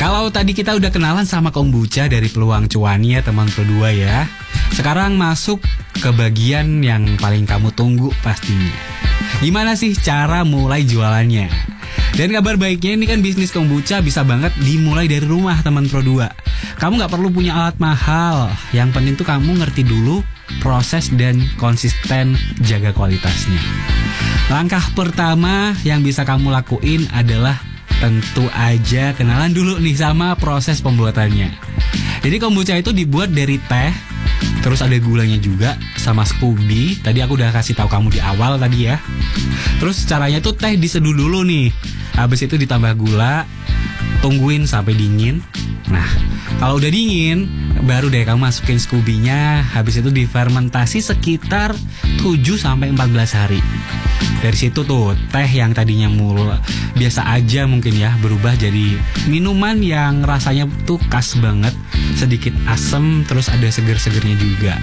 Kalau tadi kita udah kenalan sama kombucha dari peluang cuannya teman Pro 2 ya. Sekarang masuk ke bagian yang paling kamu tunggu pastinya. Gimana sih cara mulai jualannya? Dan kabar baiknya ini kan bisnis kombucha bisa banget dimulai dari rumah teman Pro 2. Kamu gak perlu punya alat mahal. Yang penting tuh kamu ngerti dulu proses dan konsisten jaga kualitasnya. Langkah pertama yang bisa kamu lakuin adalah tentu aja kenalan dulu nih sama proses pembuatannya. Jadi kombucha itu dibuat dari teh, terus ada gulanya juga sama Scooby. Tadi aku udah kasih tahu kamu di awal tadi ya. Terus caranya tuh teh diseduh dulu nih. Habis itu ditambah gula, tungguin sampai dingin. Nah, kalau udah dingin, baru deh kamu masukin Scooby-nya. Habis itu difermentasi sekitar 7-14 hari. Dari situ tuh teh yang tadinya biasa aja mungkin ya berubah jadi minuman yang rasanya tuh khas banget, sedikit asam, terus ada seger-segernya juga.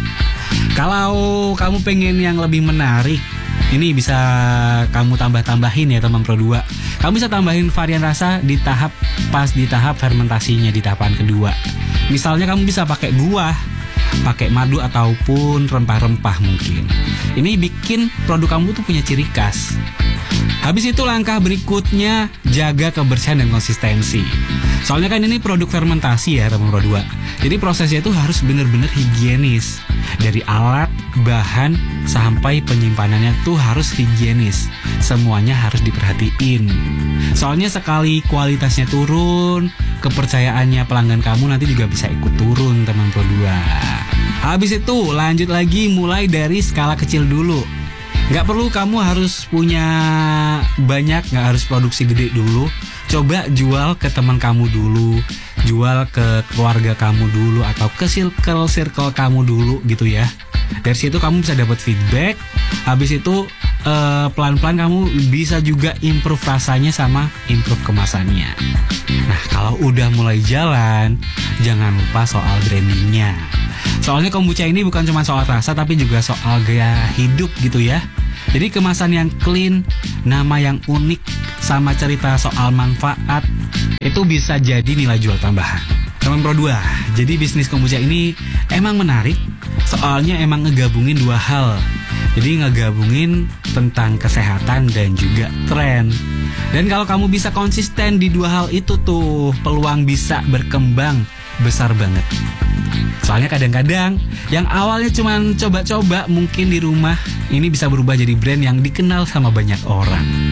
Kalau kamu pengen yang lebih menarik, ini bisa kamu tambah-tambahin ya teman Pro 2. Kamu bisa tambahin varian rasa di tahap fermentasinya di tahapan kedua. Misalnya kamu bisa pakai buah, pakai madu ataupun rempah-rempah mungkin. Ini bikin produk kamu tuh punya ciri khas. Habis itu langkah berikutnya jaga kebersihan dan konsistensi. Soalnya kan ini produk fermentasi ya teman Pro 2. Jadi prosesnya itu harus benar-benar higienis. Dari alat, bahan, sampai penyimpanannya tuh harus higienis. Semuanya harus diperhatiin. Soalnya sekali kualitasnya turun, kepercayaannya pelanggan kamu nanti juga bisa ikut turun teman Pro 2. Habis itu lanjut lagi mulai dari skala kecil dulu. Gak perlu kamu harus punya banyak, gak harus produksi gede dulu. Coba jual ke teman kamu dulu, jual ke keluarga kamu dulu, atau ke circle kamu dulu gitu ya. Dari situ kamu bisa dapat feedback. Habis itu pelan-pelan kamu bisa juga improve rasanya sama improve kemasannya. Nah, kalau udah mulai jalan, jangan lupa soal brandingnya. Soalnya kombucha ini bukan cuma soal rasa, tapi juga soal gaya hidup gitu ya. Jadi kemasan yang clean, nama yang unik, sama cerita soal manfaat, itu bisa jadi nilai jual tambahan. Teman Pro 2, jadi bisnis kombucha ini emang menarik. Soalnya emang ngegabungin dua hal. Jadi ngegabungin tentang kesehatan dan juga tren. Dan kalau kamu bisa konsisten di dua hal itu tuh, peluang bisa berkembang besar banget. Soalnya kadang-kadang yang awalnya cuma coba-coba mungkin di rumah, ini bisa berubah jadi brand yang dikenal sama banyak orang.